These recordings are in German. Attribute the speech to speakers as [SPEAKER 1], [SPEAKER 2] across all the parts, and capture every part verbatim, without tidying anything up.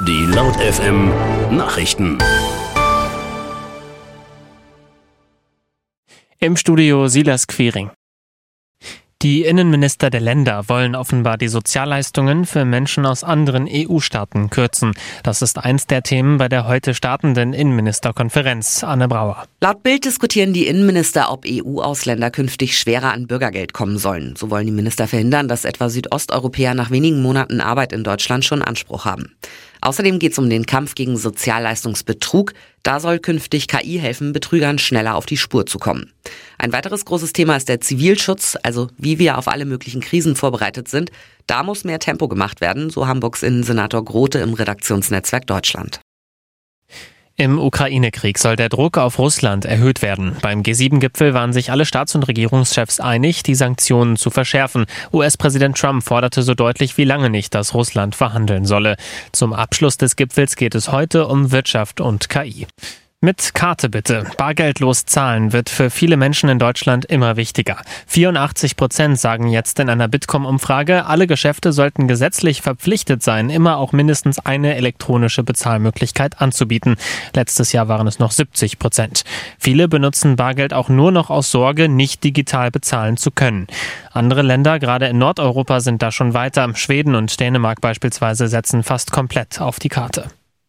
[SPEAKER 1] Die Laut F M Nachrichten.
[SPEAKER 2] Im Studio Silas Quiring. Die Innenminister der Länder wollen offenbar die Sozialleistungen für Menschen aus anderen E U-Staaten kürzen. Das ist eins der Themen bei der heute startenden Innenministerkonferenz. Anne Brauer.
[SPEAKER 3] Laut Bild diskutieren die Innenminister, ob E U-Ausländer künftig schwerer an Bürgergeld kommen sollen. So wollen die Minister verhindern, dass etwa Südosteuropäer nach wenigen Monaten Arbeit in Deutschland schon Anspruch haben. Außerdem geht es um den Kampf gegen Sozialleistungsbetrug. Da soll künftig K I helfen, Betrügern schneller auf die Spur zu kommen. Ein weiteres großes Thema ist der Zivilschutz, also wie wir auf alle möglichen Krisen vorbereitet sind. Da muss mehr Tempo gemacht werden, so Hamburgs Innensenator Grote im Redaktionsnetzwerk Deutschland.
[SPEAKER 2] Im Ukraine-Krieg soll der Druck auf Russland erhöht werden. Beim G sieben Gipfel waren sich alle Staats- und Regierungschefs einig, die Sanktionen zu verschärfen. U S-Präsident Trump forderte so deutlich wie lange nicht, dass Russland verhandeln solle. Zum Abschluss des Gipfels geht es heute um Wirtschaft und K I. Mit Karte bitte. Bargeldlos zahlen wird für viele Menschen in Deutschland immer wichtiger. vierundachtzig Prozent sagen jetzt in einer Bitkom-Umfrage, alle Geschäfte sollten gesetzlich verpflichtet sein, immer auch mindestens eine elektronische Bezahlmöglichkeit anzubieten. Letztes Jahr waren es noch siebzig Prozent. Viele benutzen Bargeld auch nur noch aus Sorge, nicht digital bezahlen zu können. Andere Länder, gerade in Nordeuropa, sind da schon weiter. Schweden und Dänemark beispielsweise setzen fast komplett auf die Karte.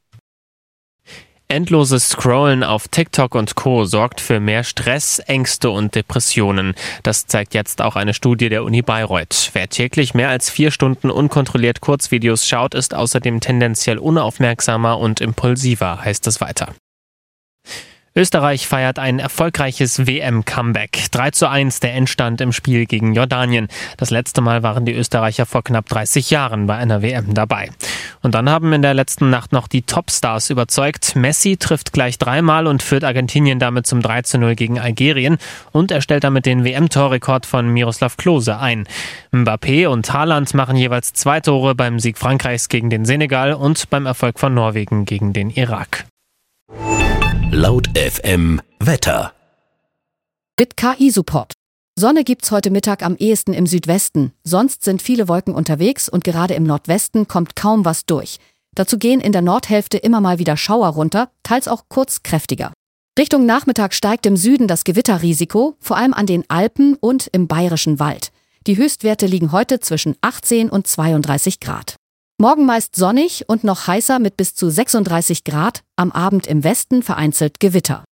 [SPEAKER 2] Endloses Scrollen auf TikTok und Co. sorgt für mehr Stress, Ängste und Depressionen. Das zeigt jetzt auch eine Studie der Uni Bayreuth. Wer täglich mehr als vier Stunden unkontrolliert Kurzvideos schaut, ist außerdem tendenziell unaufmerksamer und impulsiver, heißt es weiter. Österreich feiert ein erfolgreiches W M-Comeback. drei zu eins der Endstand im Spiel gegen Jordanien. Das letzte Mal waren die Österreicher vor knapp dreißig Jahren bei einer W M dabei. Und dann haben in der letzten Nacht noch die Topstars überzeugt. Messi trifft gleich dreimal und führt Argentinien damit zum drei zu null gegen Algerien. Und er stellt damit den W M-Torrekord von Miroslav Klose ein. Mbappé und Haaland machen jeweils zwei Tore beim Sieg Frankreichs gegen den Senegal und beim Erfolg von Norwegen gegen den Irak.
[SPEAKER 1] Laut F M Wetter.
[SPEAKER 4] Mit K I-Support. Sonne gibt's heute Mittag am ehesten im Südwesten. Sonst sind viele Wolken unterwegs und gerade im Nordwesten kommt kaum was durch. Dazu gehen in der Nordhälfte immer mal wieder Schauer runter, teils auch kurz kräftiger. Richtung Nachmittag steigt im Süden das Gewitterrisiko, vor allem an den Alpen und im Bayerischen Wald. Die Höchstwerte liegen heute zwischen achtzehn und zweiunddreißig Grad. Morgen meist sonnig und noch heißer mit bis zu sechsunddreißig Grad, am Abend im Westen vereinzelt Gewitter.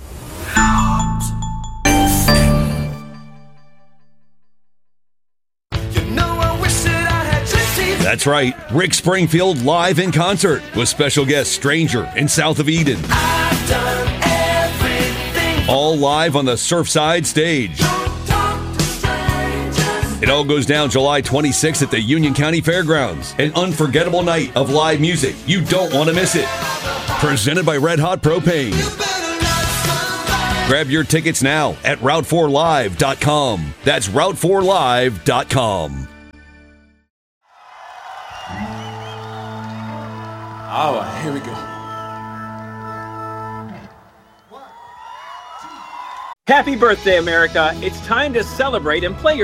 [SPEAKER 5] That's right, Rick Springfield live in concert with special guest Stranger in South of Eden. All live on the Surfside stage. It all goes down July twenty-sixth at the Union County Fairgrounds. An unforgettable night of live music. You don't want to miss it. Presented by Red Hot Propane. Grab your tickets now at route four live dot com. That's route four live dot com.
[SPEAKER 6] All right, here we go.
[SPEAKER 7] Happy birthday, America. It's time to celebrate and play your